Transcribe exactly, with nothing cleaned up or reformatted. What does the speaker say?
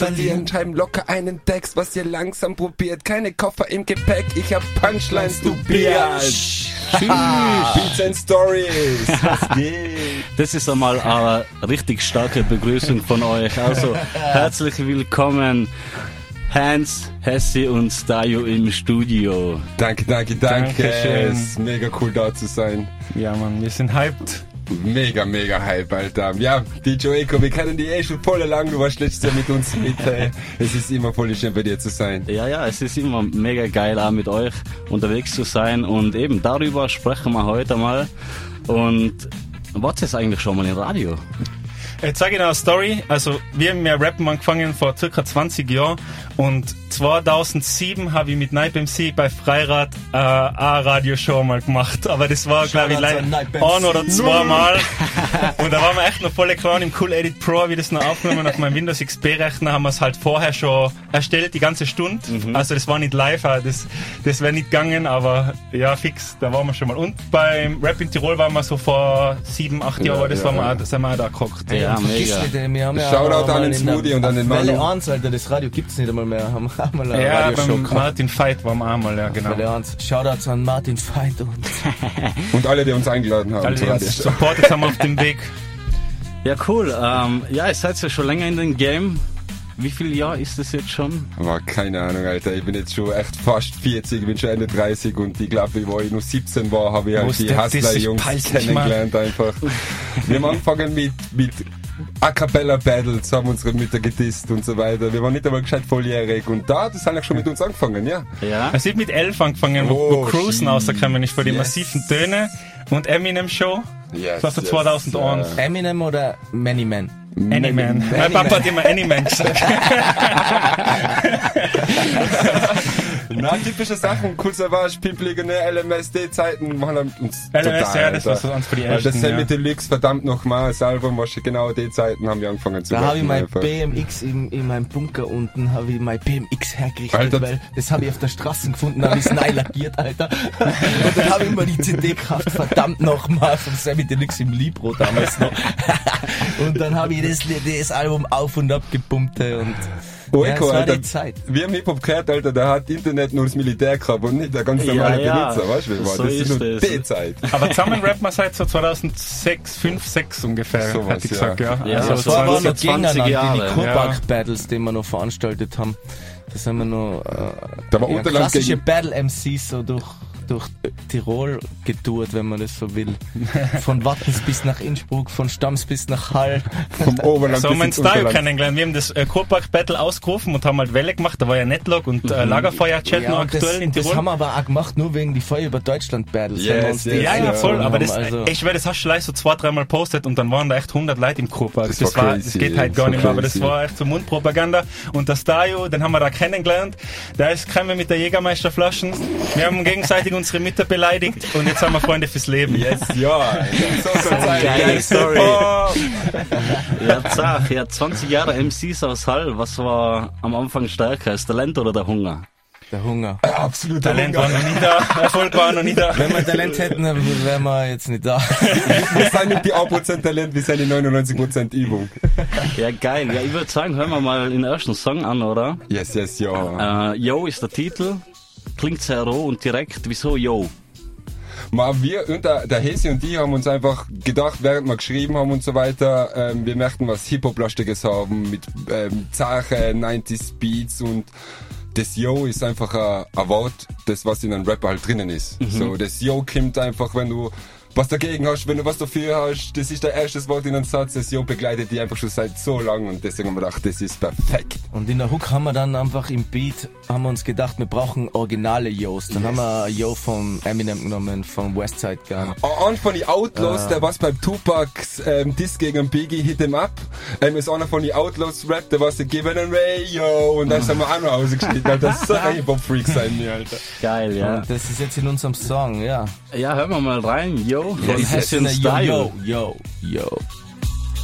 verlieren. Schreiben locker einen Text, was ihr langsam probiert. Keine Koffer im Gepäck, ich hab Punchlines, du Bitch. Beats and Stories. Was geht? Das ist einmal eine richtig starke Begrüßung von euch. Also herzlich willkommen, Hans, Hessi und Stajo im Studio. Danke, danke, danke. Dankeschön. Es ist mega cool da zu sein. Ja, Mann, wir sind hyped. Mega, mega Hype, Alter. Ja, D J Eko, wir kennen die eh schon voll lang. Du warst letztes Jahr mit uns mit. Hey. Es ist immer voll schön, bei dir zu sein. Ja, ja, es ist immer mega geil, auch mit euch unterwegs zu sein. Und eben darüber sprechen wir heute mal. Und was ist eigentlich schon mal im Radio? Jetzt sage ich noch eine Story. Also, wir haben ja Rappen angefangen vor circa zwanzig Jahren. Und zweitausendsieben habe ich mit Night M C bei Freirad äh, eine Radioshow mal gemacht. Aber das war, glaube ich, leider ein oder zweimal. Und da waren wir echt noch voll klein im Cool Edit Pro, wie das noch aufgenommen auf meinem Windows X P-Rechner, haben wir es halt vorher schon erstellt, die ganze Stunde. Mhm. Also das war nicht live, das, das wäre nicht gegangen, aber ja, fix, da waren wir schon mal. Und beim Rap in Tirol waren wir so vor sieben, acht Jahren, ja, das ja, waren wir ja. auch, sind wir auch da gekocht. Ja, mega. Wir haben ja Shoutout an den Smoothie und an den Mann. Welle eins, Alter, das Radio gibt's nicht einmal mehr. Haben wir einmal eine Ja, Radioshow beim gehabt. Martin Veit waren wir einmal, ja, genau. Welle eins. Shoutouts an Martin Veit und... Und alle, die uns eingeladen haben. Alle, die zu uns Radio. supportet haben auf dem Weg. Ja, cool. Ähm, ja, ihr seid ja schon länger in dem Game. Wie viele Jahre ist das jetzt schon? Aber keine Ahnung, Alter. Ich bin jetzt schon echt fast vierzig, ich bin schon Ende dreißig und ich glaube, wo ich nur siebzehn war, habe ich halt Wusste, die das ist Hustler-Jungs peinlich, kennengelernt einfach. Wir haben angefangen mit, mit A Cappella Battles, haben unsere Mütter gedisst und so weiter. Wir waren nicht einmal gescheit volljährig und da hat es eigentlich schon mit uns angefangen, ja. Ja. Also ich hab mit elf angefangen, wo, Oh, wo Cruisen shit. rausgekommen ist, vor die Yes. massiven Töne und Eminem Show. Yes, Das war so yes, zweitausendeins. ja. Eminem oder Many Man? Anyman. Mein Papa hat immer Anyman gesagt. Na, typische Sachen, cool Savage, Pimpligene, L M S D-Zeiten machen uns L M S, total, ja, das war Alter. so eins für die Weil ersten, Das ja. Semi Deluxe, verdammt nochmal, das Album, was genau die Zeiten haben wir angefangen zu Da habe ich machen mein einfach. B M X in, in meinem Bunker unten, habe ich mein B M X hergerichtet, Alter. weil das habe ich auf der Straße gefunden, habe ich es neu lackiert, Alter. Und dann habe ich immer die C D gekauft, verdammt nochmal, vom Semi Deluxe im Libro damals noch. Und dann habe ich das, das Album auf und ab gepumpt und Oh, ja, Eko, das war Alter, die Zeit. wir haben Hip-Hop gehört, Alter, da hat Internet nur das Militär gehabt und nicht der ganz Ja, normale ja. Benutzer, weißt du, wie war So das? ist ist nur es. die Zeit. Aber zusammen rappen wir seit so zweitausendsechs, fünf, sechs ungefähr, Sowas, hätte ich gesagt, ja. Ja, also das Das war zwanzig, noch zwanzig Gegner, die Jahre. Kurpark-Battles, die wir noch veranstaltet haben. Das haben wir noch äh, Da war ja, Unterland klassische gegen- Battle-M Cs so durch, durch Tirol getourt, wenn man das so will. Von Wattens bis nach Innsbruck, von Stams bis nach Hall. Vom Oberland So haben wir den bis ins Style Unterland. kennengelernt. Wir haben das äh, Kurpark Battle ausgerufen und haben halt Welle gemacht. Da war ja Netlog und äh, Lagerfeuer-Chat noch und das, aktuell in das Tirol. haben wir aber auch gemacht, nur wegen die Feuer über Deutschland-Battles. Yes, wenn wir uns yes, die Ja, ja, Ja, voll, aber haben, das, also, ich schwör, das hast du gleich so zwei, dreimal postet und dann waren da echt hundert Leute im Kurpark. Das Das, war war, crazy, das geht halt das gar war nicht mehr, aber das crazy. war echt so Mundpropaganda. Und der Stajo, den haben wir da kennengelernt, der ist gekommen mit der Jägermeisterflaschen. Wir haben gegenseitig unsere Mütter beleidigt und jetzt haben wir Freunde fürs Leben. Yes, ja, Alter. So soll's sein. Geile Yes. Story. Oh. Ja, Zach, ja, zwanzig Jahre M Cs aus Hall. Was war am Anfang stärker, das Talent oder der Hunger? der Hunger. Absolut Talent war noch nie da, Erfolg war noch nie da. Wenn wir Talent hätten, dann wären wir jetzt nicht da. Wir sind nicht die ein Prozent Talent, wir sind die neunundneunzig Prozent Übung. Ja, geil. Ja, ich würde sagen, hören wir mal den ersten Song an, oder? Yes, yes, ja. Äh, Yo ist der Titel. Klingt sehr roh und direkt. Wieso Yo? Mal wir und der, der Hesi und die haben uns einfach gedacht, während wir geschrieben haben und so weiter, ähm, wir möchten was Hip-Hop-lastiges haben mit ähm, Zache, neunzig Beats und das Yo ist einfach ein, ein Wort, das was in einem Rapper halt drinnen ist. Mhm. So, das Yo kommt einfach, wenn du was dagegen hast, wenn du was dafür hast, das ist der erste Wort in einem Satz, das Yo begleitet die einfach schon seit so lang und deswegen haben wir gedacht, das ist perfekt. Und in der Hook haben wir dann einfach im Beat, haben wir uns gedacht, wir brauchen originale Yos. Dann yes. haben wir ein Yo von Eminem genommen, von Westside Gun. Einer von den Outlaws, äh. der was beim Tupacs ähm, Diss gegen Biggie Hit 'em Up, ähm, ist einer von den Outlaws Rap, der was Given and Ray, yo, und dann sind wir auch noch rausgeschnitten, Alter. Das soll ein Hip-Hop-Freak sein, mir, Alter. Geil, ja. Und das ist jetzt in unserem Song, ja. Ja, hören wir mal rein, Yo, von ja, Hessi und Yo, Style. yo, yo, yo.